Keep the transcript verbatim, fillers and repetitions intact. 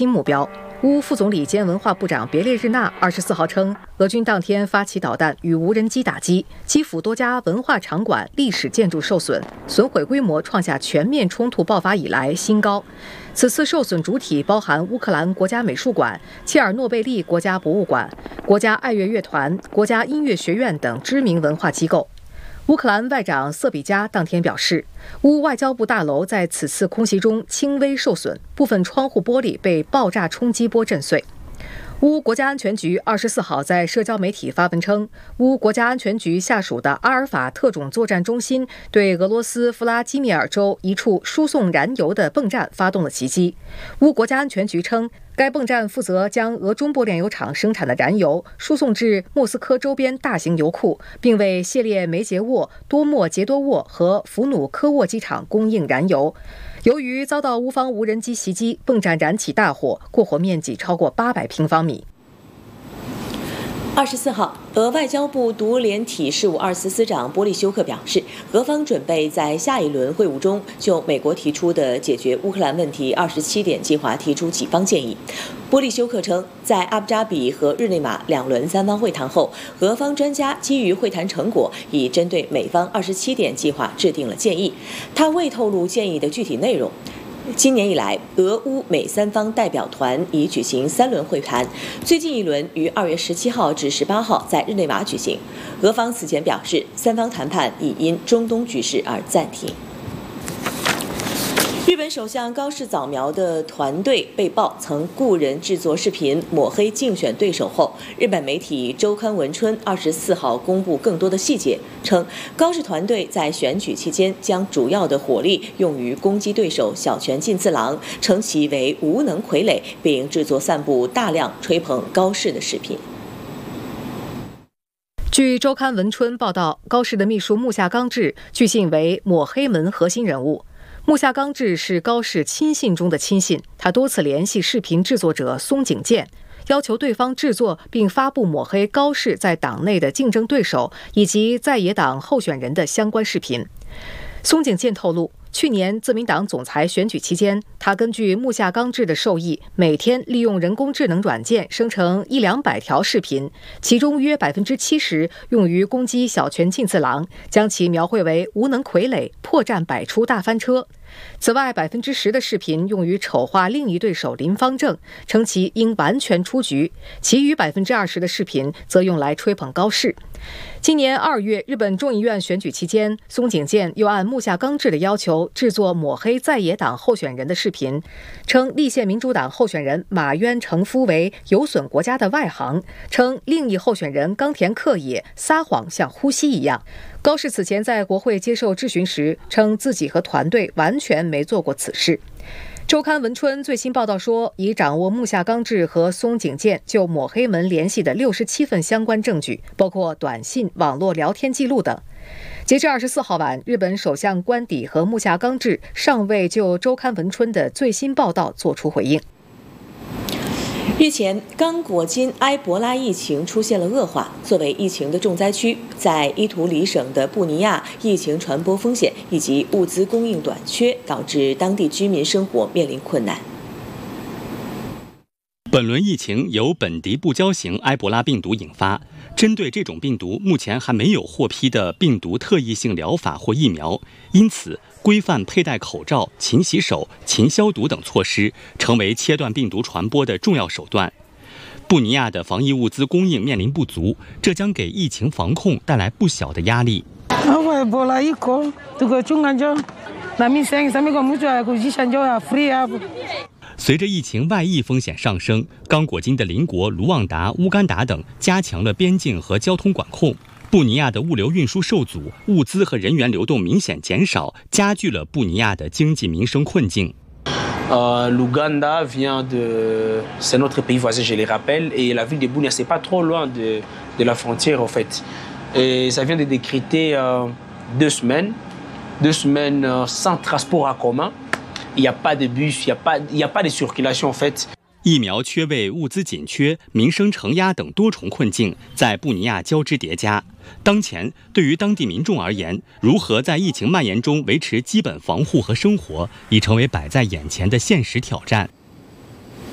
新目标。乌副总理兼文化部长别列日纳二十四号称，俄军当天发起导弹与无人机打击，基辅多家文化场馆、历史建筑受损，损毁规模创下全面冲突爆发以来新高。此次受损主体包含乌克兰国家美术馆、切尔诺贝利国家博物馆、国家爱乐乐团、国家音乐学院等知名文化机构。乌克兰外长瑟比加当天表示，乌外交部大楼在此次空袭中轻微受损，部分窗户玻璃被爆炸冲击波震碎。乌国家安全局二十四号在社交媒体发文称，乌国家安全局下属的阿尔法特种作战中心对俄罗斯弗拉基米尔州一处输送燃油的泵站发动了袭击。乌国家安全局称，该泵站负责将俄中部炼油厂生产的燃油输送至莫斯科周边大型油库，并为谢列梅捷沃、多莫捷多沃和弗努科沃机场供应燃油。由于遭到乌方无人机袭击，泵站燃起大火，过火面积超过八百平方米。 二十四号，俄外交部独联体事务二司司长波利修克表示，俄方准备在下一轮会晤中就美国提出的解决乌克兰问题二十七点计划提出几方建议。波利修克称，在阿布扎比和日内瓦两轮三方会谈后，俄方专家基于会谈成果，已针对美方二十七点计划制定了建议。他未透露建议的具体内容。今年以来，俄乌美三方代表团已举行三轮会谈，最近一轮于二月十七号至十八号在日内瓦举行。俄方此前表示，三方谈判已因中东局势而暂停。日本首相高市早苗的团队被曝曾雇人制作视频抹黑竞选对手后，日本媒体周刊文春二十四号公布更多的细节，称高市团队在选举期间将主要的火力用于攻击对手小泉进次郎，称其为无能傀儡，并制作散布大量吹捧高市的视频。 据周刊文春报道，高市的秘书木下刚志据信为抹黑门核心人物。木下刚志是高市亲信中的亲信，他多次联系视频制作者松井健，要求对方制作并发布抹黑高市在党内的竞争对手以及在野党候选人的相关视频。松井健透露，去年自民党总裁选举期间，他根据木下刚志的授意，每天利用人工智能软件生成一两百条视频，其中约百分之七十用于攻击小泉进次郎，将其描绘为无能傀儡，破绽百出大翻车。此外，百分之十的视频用于丑化另一对手林芳正，称其应完全出局；其余百分之二十的视频则用来吹捧高市。今年二月，日本众议院选举期间，松井健又按木下刚志的要求制作抹黑在野党候选人的视频，称立宪民主党候选人马渊成夫为有损国家的外行，称另一候选人冈田克也撒谎像呼吸一样。高市此前在国会接受质询时，称自己和团队完全没做过此事。周刊文春最新报道说，已掌握木下刚志和松井健就抹黑门联系的六十七份相关证据，包括短信、网络聊天记录等。截至二十四号晚，日本首相官邸和木下刚志尚未就周刊文春的最新报道作出回应。 日前，刚果金埃博拉疫情出现了恶化，作为疫情的重灾区，在伊图里省的布尼亚，疫情传播风险以及物资供应短缺，导致当地居民生活面临困难。 本轮疫情由本迪布胶型埃博拉病毒引发，针对这种病毒，目前还没有获批的病毒特异性疗法或疫苗，因此规范佩戴口罩、勤洗手、勤消毒等措施，成为切断病毒传播的重要手段。布尼亚的防疫物资供应面临不足，这将给疫情防控带来不小的压力。随着疫情外溢风险上升，刚果金的邻国卢旺达、乌干达等加强了边境和交通管控。布尼亚的物流运输受阻，物资和人员流动明显减少，加剧了布尼亚的经济民生困境。 Euh, L'Ouganda vient de, c'est notre pays voisin, je les rappelle, et la ville de Bunia, c'est pas trop loin de, de la frontière en fait. Et ça vient de décréter euh, deux semaines, deux semaines euh, sans transport en commun. Il n'y a pas de bus, il n'y a pas, il n'y a pas de circulation en fait. 疫苗缺位、物资紧缺、民生承压等多重困境在布尼亚交织叠加。当前，对于当地民众而言，如何在疫情蔓延中维持基本防护和生活，已成为摆在眼前的现实挑战。